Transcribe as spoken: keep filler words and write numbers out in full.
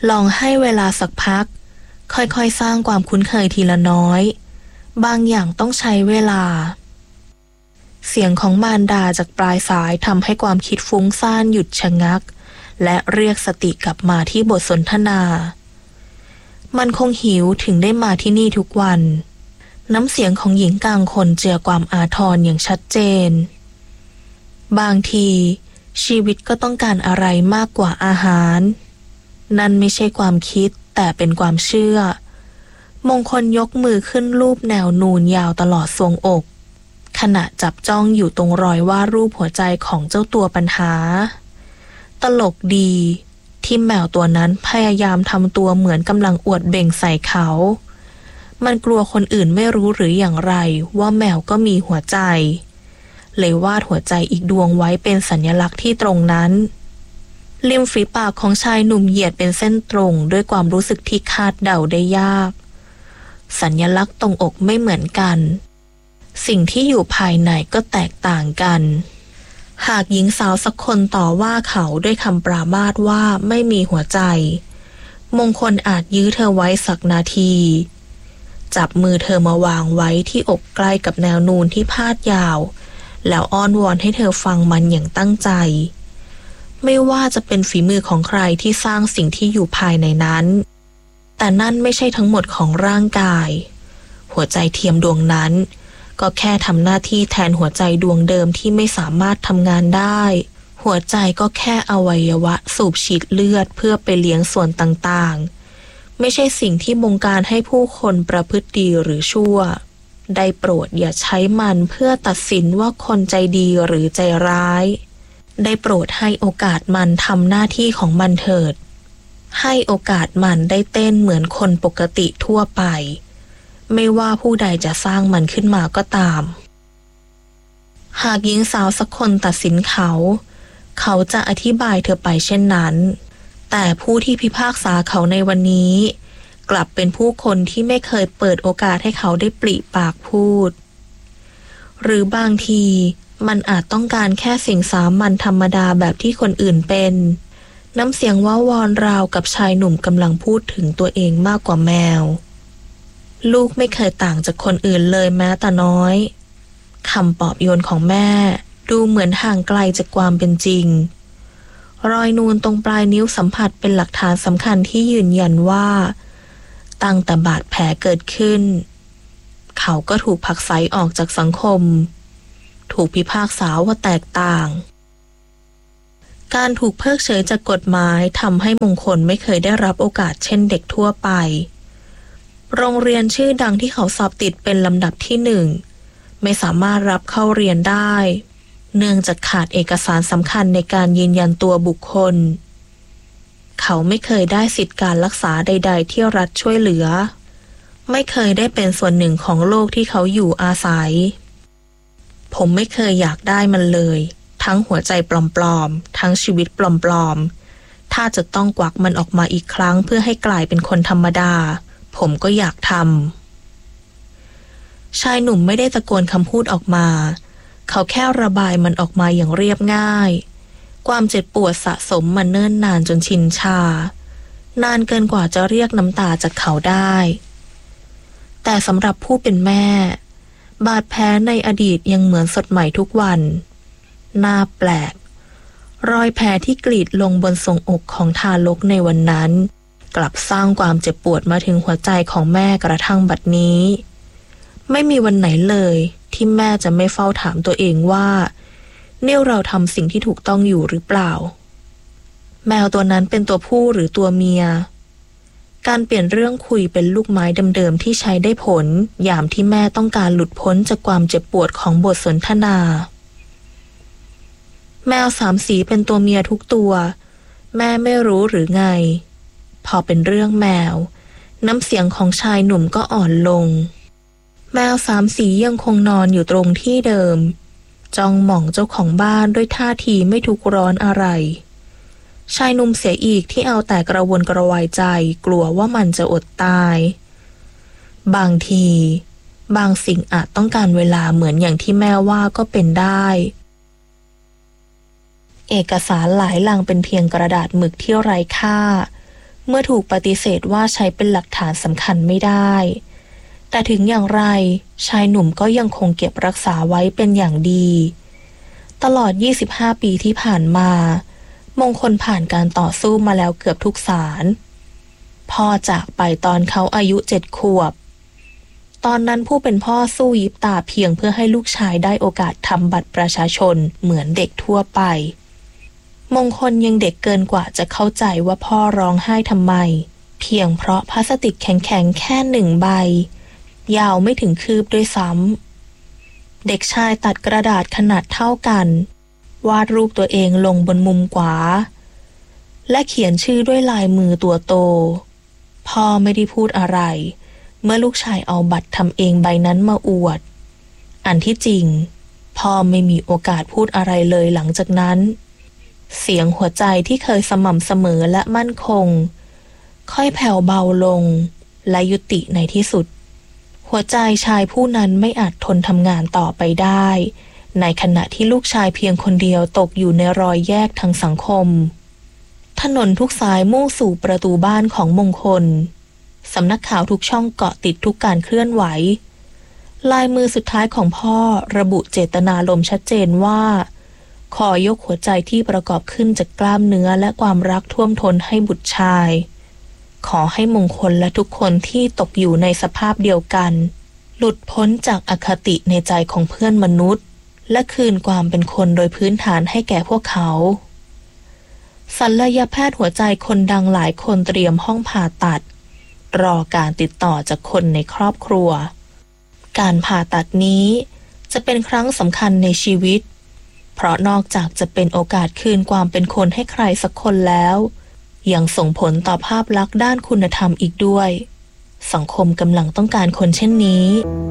ลองให้เวลาสักพักค่อยๆสร้างความคุ้นเคยทีละน้อยบางอย่างต้องใช้เวลาเสียงของมารดาจากปลายสายทำให้ความคิดฟุ้งซ่านหยุดชะงักและเรียกสติกลับมาที่บทสนทนามันคงหิวถึงได้มาที่นี่ทุกวันน้ำเสียงของหญิงกลางคนเจือความอาทรอย่างชัดเจนบางทีชีวิตก็ต้องการอะไรมากกว่าอาหารนั่นไม่ใช่ความคิดแต่เป็นความเชื่อมงคลยกมือขึ้นรูปแนวนูนยาวตลอดทรวงอกขณะจับจ้องอยู่ตรงรอยวาดรูปหัวใจของเจ้าตัวปัญหาตลกดีที่แมวตัวนั้นพยายามทำตัวเหมือนกำลังอวดเบ่งใส่เขามันกลัวคนอื่นไม่รู้หรืออย่างไรว่าแมวก็มีหัวใจเลยวาดหัวใจอีกดวงไว้เป็นสัญลักษณ์ที่ตรงนั้นริมฝีปากของชายหนุ่มเหยียดเป็นเส้นตรงด้วยความรู้สึกที่คาดเดาได้ยากสัญลักษณ์ตรงอกไม่เหมือนกันสิ่งที่อยู่ภายในก็แตกต่างกันหากหญิงสาวสักคนต่อว่าเขาด้วยคำปรามาสว่าไม่มีหัวใจมงคลอาจยื้อเธอไว้สักนาทีจับมือเธอมาวางไว้ที่อกใกล้กับแนวนูนที่พาดยาวแล้วอ้อนวอนให้เธอฟังมันอย่างตั้งใจไม่ว่าจะเป็นฝีมือของใครที่สร้างสิ่งที่อยู่ภายในนั้นแต่นั่นไม่ใช่ทั้งหมดของร่างกายหัวใจเทียมดวงนั้นก็แค่ทำหน้าที่แทนหัวใจดวงเดิมที่ไม่สามารถทำงานได้หัวใจก็แค่อวัยวะสูบฉีดเลือดเพื่อไปเลี้ยงส่วนต่างๆไม่ใช่สิ่งที่บงการให้ผู้คนประพฤติดีหรือชั่วได้โปรดอย่าใช้มันเพื่อตัดสินว่าคนใจดีหรือใจร้ายได้โปรดให้โอกาสมันทำหน้าที่ของมันเถิดให้โอกาสมันได้เต้นเหมือนคนปกติทั่วไปไม่ว่าผู้ใดจะสร้างมันขึ้นมาก็ตามหากหญิงสาวสักคนตัดสินเขาเขาจะอธิบายเธอไปเช่นนั้นแต่ผู้ที่พิพากษาเขาในวันนี้กลับเป็นผู้คนที่ไม่เคยเปิดโอกาสให้เขาได้ปริปากพูดหรือบางทีมันอาจต้องการแค่สิ่งสามัญธรรมดาแบบที่คนอื่นเป็นน้ำเสียงว้าวอนราวกับชายหนุ่มกำลังพูดถึงตัวเองมากกว่าแมวลูกไม่เคยต่างจากคนอื่นเลยแม้แต่น้อยคำปลอบโยนของแม่ดูเหมือนห่างไกลจากความเป็นจริงรอยนูนตรงปลายนิ้วสัมผัสเป็นหลักฐานสำคัญที่ยืนยันว่าตั้งแต่บาดแผลเกิดขึ้นเขาก็ถูกผลักไสออกจากสังคมถูกพิพากษาว่าแตกต่างการถูกเพิกเฉยจากกฎหมายทำให้มงคลไม่เคยได้รับโอกาสเช่นเด็กทั่วไปโรงเรียนชื่อดังที่เขาสอบติดเป็นลำดับที่หนึ่งไม่สามารถรับเข้าเรียนได้เนื่องจากขาดเอกสารสำคัญในการยืนยันตัวบุคคลเขาไม่เคยได้สิทธิการรักษาใดๆที่รัฐช่วยเหลือไม่เคยได้เป็นส่วนหนึ่งของโลกที่เขาอยู่อาศัยผมไม่เคยอยากได้มันเลยทั้งหัวใจปลอมๆทั้งชีวิตปลอมๆถ้าจะต้องกวักมันออกมาอีกครั้งเพื่อให้กลายเป็นคนธรรมดาผมก็อยากทำชายหนุ่มไม่ได้ตะโกนคำพูดออกมาเขาแค่ระบายมันออกมาอย่างเรียบง่ายความเจ็บปวดสะสมมาเนิ่นนานจนชินชานานเกินกว่าจะเรียกน้ำตาจากเขาได้แต่สำหรับผู้เป็นแม่บาดแผลในอดีตยังเหมือนสดใหม่ทุกวันน่าแปลกรอยแผลที่กรีดลงบนทรวงอกของทารกในวันนั้นกลับสร้างความเจ็บปวดมาถึงหัวใจของแม่กระทั่งบัดนี้ไม่มีวันไหนเลยที่แม่จะไม่เฝ้าถามตัวเองว่านี่เราทำสิ่งที่ถูกต้องอยู่หรือเปล่าแมวตัวนั้นเป็นตัวผู้หรือตัวเมียการเปลี่ยนเรื่องคุยเป็นลูกไม้เดิมๆที่ใช้ได้ผลยามที่แม่ต้องการหลุดพ้นจากความเจ็บปวดของบทสนทนาแมวสามสีเป็นตัวเมียทุกตัวแม่ไม่รู้หรือไงพอเป็นเรื่องแมวน้ำเสียงของชายหนุ่มก็อ่อนลงแมวสามสียังคงนอนอยู่ตรงที่เดิมจ้องมองเจ้าของบ้านด้วยท่าทีไม่ทุกข์ร้อนอะไรชายหนุ่มเสียอีกที่เอาแต่กระวนกระวายใจกลัวว่ามันจะอดตายบางทีบางสิ่งอาจต้องการเวลาเหมือนอย่างที่แม่ว่าก็เป็นได้เอกสารหลายลังเป็นเพียงกระดาษหมึกที่ไร้ค่าเมื่อถูกปฏิเสธว่าใช้เป็นหลักฐานสำคัญไม่ได้แต่ถึงอย่างไรชายหนุ่มก็ยังคงเก็บรักษาไว้เป็นอย่างดีตลอดยี่สิบห้าปีที่ผ่านมามงคลผ่านการต่อสู้มาแล้วเกือบทุกศาลพ่อจากไปตอนเขาอายุเจ็ดขวบตอนนั้นผู้เป็นพ่อสู้ยิบตาเพียงเพื่อให้ลูกชายได้โอกาสทำบัตรประชาชนเหมือนเด็กทั่วไปมงคลยังเด็กเกินกว่าจะเข้าใจว่าพ่อร้องไห้ทำไมเพียงเพราะพลาสติกแข็งๆแค่หนึ่งใบยาวไม่ถึงคืบด้วยซ้ำเด็กชายตัดกระดาษขนาดเท่ากันวาดรูปตัวเองลงบนมุมขวาและเขียนชื่อด้วยลายมือตัวโตพ่อไม่ได้พูดอะไรเมื่อลูกชายเอาบัตรทำเองใบนั้นมาอวดอันที่จริงพ่อไม่มีโอกาสพูดอะไรเลยหลังจากนั้นเสียงหัวใจที่เคยสม่ำเสมอและมั่นคงค่อยแผ่วเบาลงและยุติในที่สุดหัวใจชายผู้นั้นไม่อาจทนทำงานต่อไปได้ในขณะที่ลูกชายเพียงคนเดียวตกอยู่ในรอยแยกทางสังคมถนนทุกสายมุ่งสู่ประตูบ้านของมงคลสำนักข่าวทุกช่องเกาะติดทุกการเคลื่อนไหวลายมือสุดท้ายของพ่อระบุเจตนารมณ์ชัดเจนว่าขอยกหัวใจที่ประกอบขึ้นจากกล้ามเนื้อและความรักท่วมท้นให้บุตรชายขอให้มงคลและทุกคนที่ตกอยู่ในสภาพเดียวกันหลุดพ้นจากอคติในใจของเพื่อนมนุษย์และคืนความเป็นคนโดยพื้นฐานให้แก่พวกเขาศัลยแพทย์หัวใจคนดังหลายคนเตรียมห้องผ่าตัดรอการติดต่อจากคนในครอบครัวการผ่าตัดนี้จะเป็นครั้งสำคัญในชีวิตเพราะนอกจากจะเป็นโอกาสคืนความเป็นคนให้ใครสักคนแล้วยังส่งผลต่อภาพลักษณ์ด้านคุณธรรมอีกด้วยสังคมกำลังต้องการคนเช่นนี้